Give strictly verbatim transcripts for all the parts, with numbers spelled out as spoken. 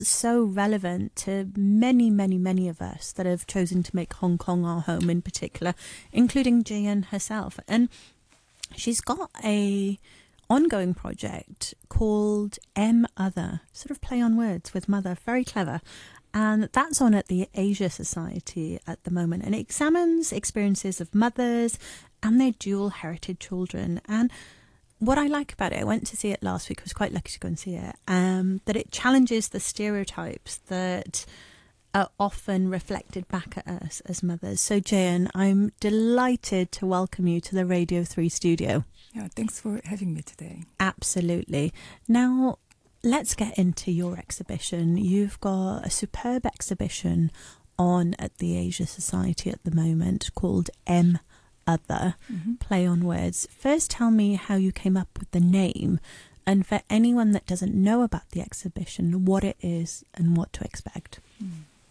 so relevant to many, many, many of us that have chosen to make Hong Kong our home in particular, including Jaeyeon herself. And she's got a ongoing project called M Other, sort of play on words with mother, very clever. And that's on at the Asia Society at the moment. And it examines experiences of mothers and their dual heritage children. And what I like about it, I went to see it last week, I was quite lucky to go and see it, um, that it challenges the stereotypes that are often reflected back at us as mothers. So Jaeyeon, I'm delighted to welcome you to the Radio three studio. Yeah, thanks for having me today. Absolutely. Now, let's get into your exhibition. You've got a superb exhibition on at the Asia Society at the moment called M Other, mm-hmm. play on words. First, tell me how you came up with the name, and for anyone that doesn't know about the exhibition, what it is and what to expect. Mm.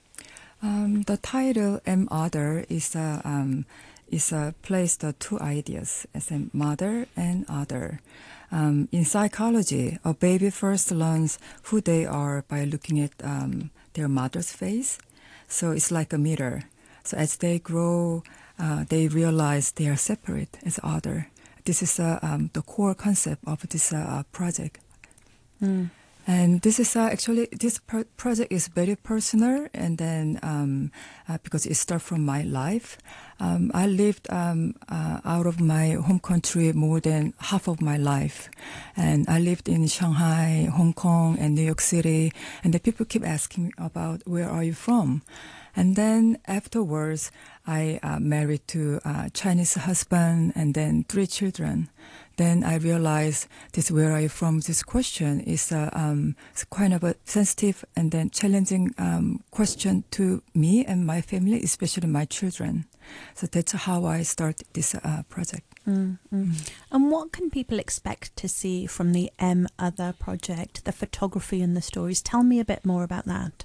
Um, the title M Other is a um, is a place the two ideas as a mother and other. Um, in psychology, a baby first learns who they are by looking at um, their mother's face. So it's like a mirror. So as they grow, uh, they realize they are separate as other. This is uh, um, the core concept of this uh, project. Mm. And this is uh, actually, this pro- project is very personal, and then um, uh, because it starts from my life. Um, I lived um, uh, out of my home country more than half of my life. And I lived in Shanghai, Hong Kong, and New York City. And the people keep asking me about, where are you from? And then afterwards, I uh, married to a Chinese husband and then three children. Then I realized this where are you from? This question is uh, um, it's kind of a sensitive and then challenging um, question to me and my family, especially my children. So that's how I started this uh, project. Mm-hmm. Mm. And what can people expect to see from the M Other project, the photography and the stories? Tell me a bit more about that.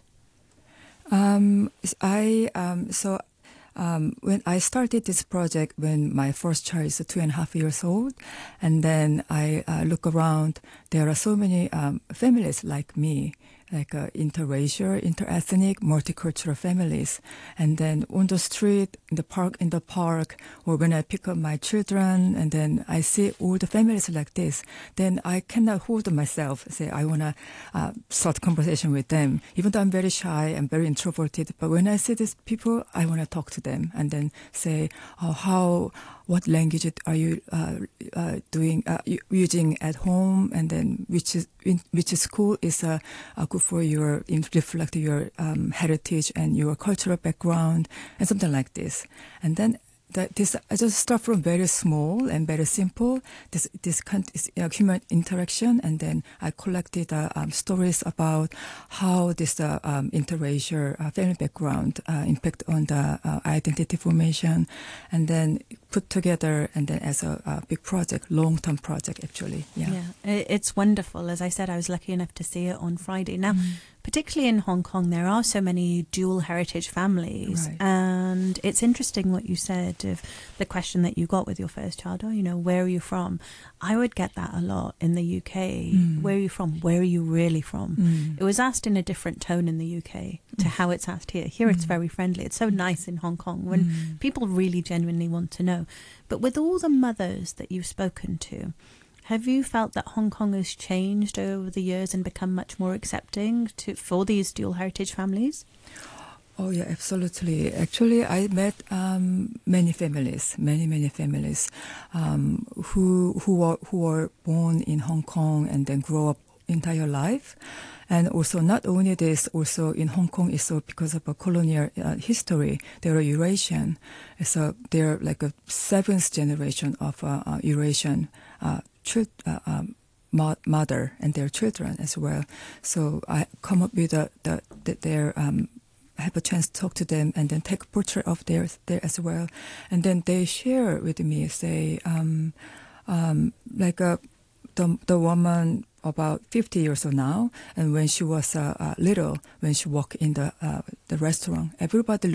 Um, I um, so. Um, when I started this project when my first child is two and a half years old, and then I uh, look around, there are so many um, families like me, like uh, interracial, interethnic, multicultural families. And then on the street, in the park, in the park, or when I pick up my children, and then I see all the families like this, then I cannot hold myself, say I want to uh, start conversation with them. Even though I'm very shy, I'm very introverted, but when I see these people, I want to talk to them and then say, oh, how, what language are you uh, uh, doing, uh, using at home, and then which is, in, which school is uh, uh, good for your, reflect your um, heritage and your cultural background, and something like this. And then that this I just start from very small and very simple. This this kind is uh, human interaction, and then I collected uh, um, stories about how this uh, um, interracial uh, family background uh, impact on the uh, identity formation, and then put together, and then as a, a big project, long term project actually. Yeah, yeah, it's wonderful. As I said, I was lucky enough to see it on Friday. Now. Mm. Particularly in Hong Kong, there are so many dual heritage families. Right. And it's interesting what you said of the question that you got with your first child, oh, you know, where are you from? I would get that a lot in the U K. Mm. Where are you from? Where are you really from? Mm. It was asked in a different tone in the U K to mm. how it's asked here. Here mm. it's very friendly. It's so nice in Hong Kong when mm. people really genuinely want to know. But with all the mothers that you've spoken to, have you felt that Hong Kong has changed over the years and become much more accepting to for these dual heritage families? Oh, yeah, absolutely. Actually, I met um, many families, many, many families um, who who were, who were born in Hong Kong and then grow up entire life. And also, not only this, also in Hong Kong, is so because of a colonial uh, history, there are Eurasian. So they're like a seventh generation of uh, uh, Eurasian uh, ch- uh, um, mother and their children as well. So I come up with the, the, the, their, um, have a chance to talk to them and then take a portrait of theirs there as well. And then they share with me, say, um, um, like a, the, the woman about fifty years old now, and when she was uh, uh, little, when she walked in the uh, the restaurant, everybody look at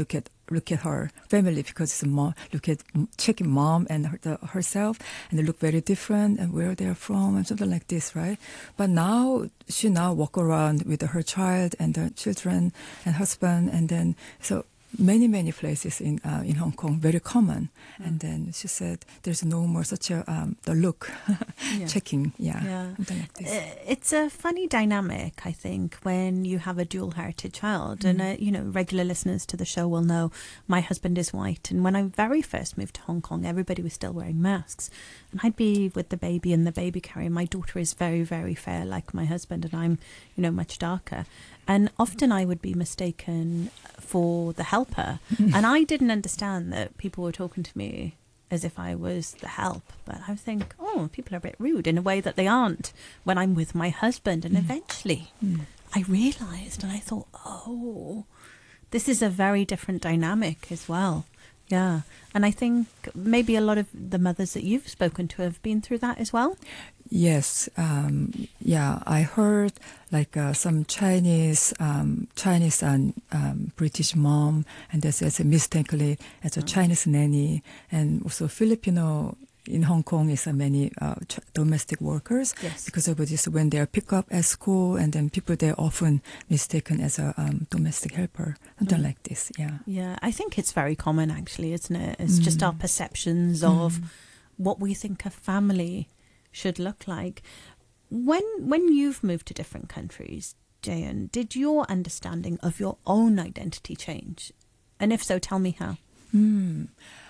look at her family because it's a mom, look at checking mom and her, the, herself, and they look very different and where they're from and something like this, right? But now she now walk around with her child and the children and husband, and then so many many places in uh, in Hong Kong very common. Mm. And then she said there's no more such a um, the look yeah. checking, yeah, yeah. something like this. It's a funny dynamic, I think, when you have a dual heritage child. Mm. And uh, you know, regular listeners to the show will know my husband is white, and when I very first moved to Hong Kong, everybody was still wearing masks, and I'd be with the baby in the baby carrier. My daughter is very very fair like my husband, and I'm, you know, much darker. And often I would be mistaken for the helper. And I didn't understand that people were talking to me as if I was the help. But I would think, oh, people are a bit rude in a way that they aren't when I'm with my husband. And mm. eventually mm. I realised, and I thought, oh, this is a very different dynamic as well. Yeah. And I think maybe a lot of the mothers that you've spoken to have been through that as well. Yes, um, yeah, I heard like uh, some Chinese, um, Chinese and um, British mom, and they said mistakenly as a Chinese nanny, and also Filipino in Hong Kong is uh, many uh, ch- domestic workers. Yes. Because of this, when they are picked up at school, and then people they're often mistaken as a um, domestic helper, something mm. like this. Yeah. Yeah, I think it's very common actually, isn't it? It's mm. just our perceptions of mm. what we think a family should look like. When when you've moved to different countries, Jaehyun, did your understanding of your own identity change? And if so, tell me how. Mm.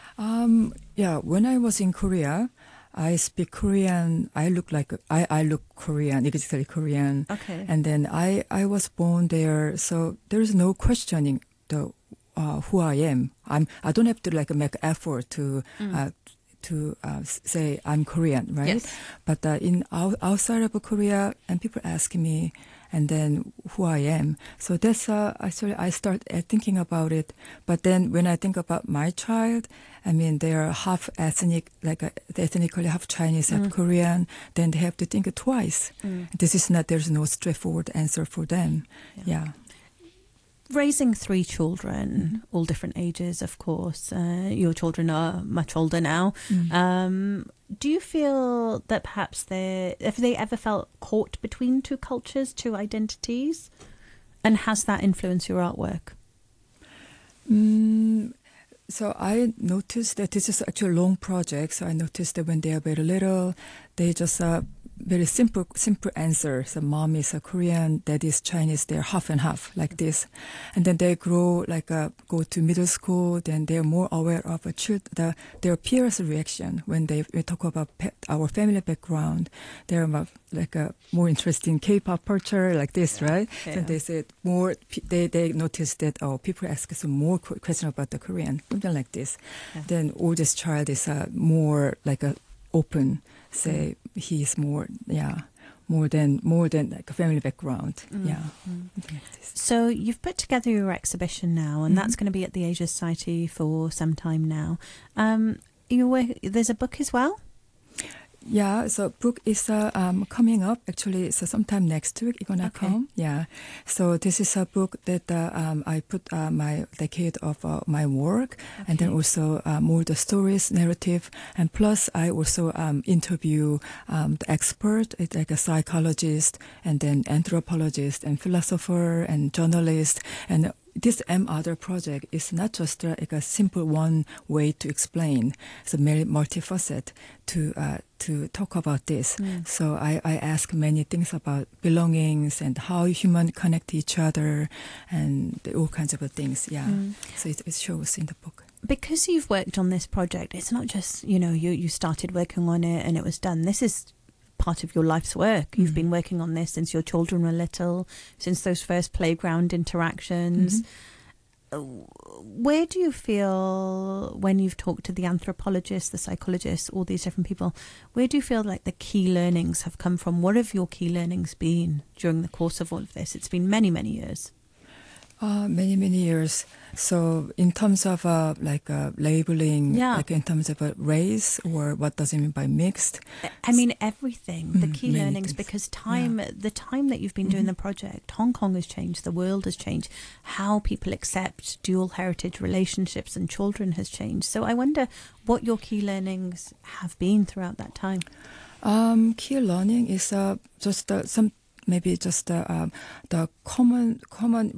Um, yeah, when I was in Korea, I speak Korean. I look like I, I look Korean, exactly Korean. Okay. And then I, I was born there, so there is no questioning the uh, who I am. I'm I don't have to like make effort to. Mm. Uh, to uh, say I'm Korean, right? Yes. But uh, in out, outside of Korea, and people ask me, and then who I am. So that's uh, actually I start uh, thinking about it. But then when I think about my child, I mean they are half ethnic, like uh, ethnically half Chinese, half mm. Korean. Then they have to think twice. Mm. This is not. There's no straightforward answer for them. Yeah. yeah. Raising three children, all different ages, of course. Uh, your children are much older now. Mm. Um, do you feel that perhaps they have they ever felt caught between two cultures, two identities? And has that influenced your artwork? Mm, so I noticed that this is actually a long project. So I noticed that when they are very little, they just uh, very simple simple answer. So mom is a Korean, dad is Chinese. They're half and half like this, and then they grow like uh, go to middle school. Then they're more aware of a child, the their peers' reaction when they we talk about pe- our family background. They're uh, like a more interesting K-pop culture like this, right? Yeah. So they said more. They they noticed that oh people ask some more question about the Korean, something like this. Yeah. Then oldest child is uh, more like a open. Say mm. he's more, yeah, more than more than like a family background, mm. yeah. Mm. Like so you've put together your exhibition now, and mm-hmm. that's going to be at the Asia Society for some time now. Um, you there's a book as well. Yeah, so book is uh, um, coming up. Actually, it's uh, sometime next week. It's gonna okay. come. Yeah. So this is a book that uh, um, I put uh, my decade of uh, my work, okay. and then also uh, more the stories, narrative, and plus I also um, interview um, the expert, it's like a psychologist, and then anthropologist, and philosopher, and journalist, and this M other project is not just uh, like a simple one way to explain. It's a very multifaceted to uh, to talk about this. Mm. So I, I ask many things about belongings and how humans connect to each other and all kinds of things. Yeah. Mm. So it, it shows in the book. Because you've worked on this project, it's not just, you know, you, you started working on it and it was done. This is part of your life's work. You've mm-hmm. been working on this since your children were little, since those first playground interactions. Mm-hmm. Where do you feel, when you've talked to the anthropologists, the psychologists, all these different people, where do you feel like the key learnings have come from? What have your key learnings been during the course of all of this? It's been many, many years. Uh, many, many years. So in terms of uh, like uh, labeling, Yeah. like in terms of a race or what does it mean by mixed? I mean everything, the Mm, key many learnings, things. because time, the time that you've been doing the project, Hong Kong has changed, the world has changed, how people accept dual heritage relationships and children has changed. So I wonder what your key learnings have been throughout that time. Um, key learning is uh, just uh, some maybe just uh, um, the common common